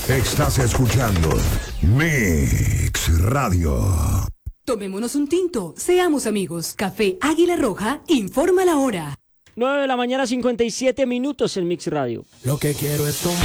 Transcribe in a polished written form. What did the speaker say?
Estás escuchando Mix Radio. Tomémonos un tinto, seamos amigos. Café Águila Roja informa la hora. 9 de la mañana, 57 minutos en Mix Radio. Lo que quiero es tomar.